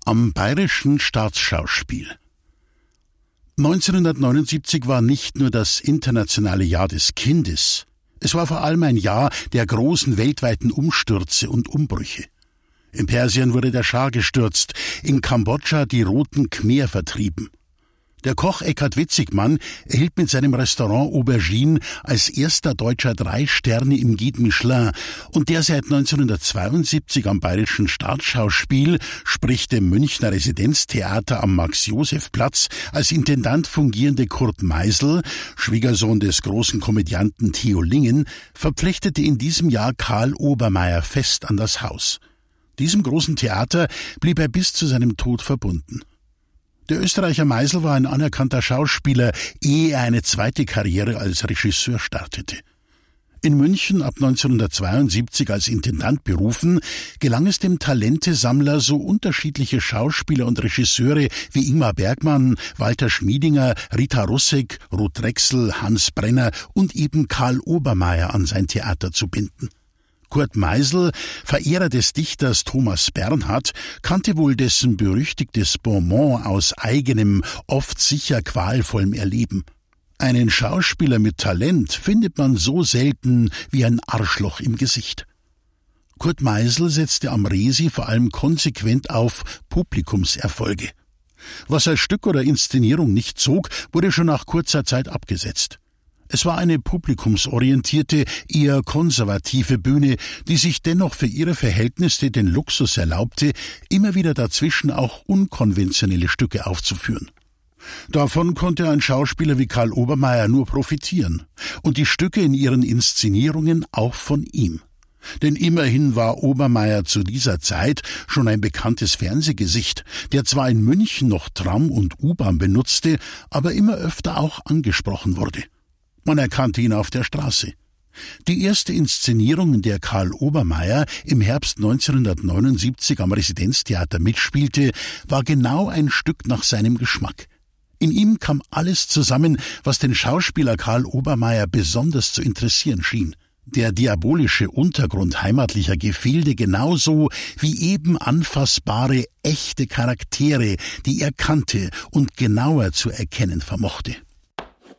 Am Bayerischen Staatsschauspiel. 1979 war nicht nur das internationale Jahr des Kindes, es war vor allem ein Jahr der großen weltweiten Umstürze und Umbrüche. In Persien wurde der Schah gestürzt, in Kambodscha die Roten Khmer vertrieben. Der Koch Eckhard Witzigmann erhielt mit seinem Restaurant Aubergine als erster Deutscher 3 Sterne im Guide Michelin und der seit 1972 am Bayerischen Staatsschauspiel, sprich dem Münchner Residenztheater am Max-Joseph-Platz, als Intendant fungierende Kurt Meisel, Schwiegersohn des großen Komödianten Theo Lingen, verpflichtete in diesem Jahr Karl Obermaier fest an das Haus. Diesem großen Theater blieb er bis zu seinem Tod verbunden. Der Österreicher Meisel war ein anerkannter Schauspieler, ehe er eine zweite Karriere als Regisseur startete. In München ab 1972 als Intendant berufen, gelang es dem Talentesammler, so unterschiedliche Schauspieler und Regisseure wie Ingmar Bergman, Walter Schmiedinger, Rita Russek, Ruth Drexel, Hans Brenner und eben Karl Obermaier an sein Theater zu binden. Kurt Meisel, Verehrer des Dichters Thomas Bernhard, kannte wohl dessen berüchtigtes Bonmot aus eigenem, oft sicher qualvollem Erleben. Einen Schauspieler mit Talent findet man so selten wie ein Arschloch im Gesicht. Kurt Meisel setzte am Resi vor allem konsequent auf Publikumserfolge. Was als Stück oder Inszenierung nicht zog, wurde schon nach kurzer Zeit abgesetzt. Es war eine publikumsorientierte, eher konservative Bühne, die sich dennoch für ihre Verhältnisse den Luxus erlaubte, immer wieder dazwischen auch unkonventionelle Stücke aufzuführen. Davon konnte ein Schauspieler wie Karl Obermaier nur profitieren und die Stücke in ihren Inszenierungen auch von ihm. Denn immerhin war Obermaier zu dieser Zeit schon ein bekanntes Fernsehgesicht, der zwar in München noch Tram und U-Bahn benutzte, aber immer öfter auch angesprochen wurde. Man erkannte ihn auf der Straße. Die erste Inszenierung, in der Karl Obermaier im Herbst 1979 am Residenztheater mitspielte, war genau ein Stück nach seinem Geschmack. In ihm kam alles zusammen, was den Schauspieler Karl Obermaier besonders zu interessieren schien. Der diabolische Untergrund heimatlicher Gefilde genauso wie eben anfassbare, echte Charaktere, die er kannte und genauer zu erkennen vermochte.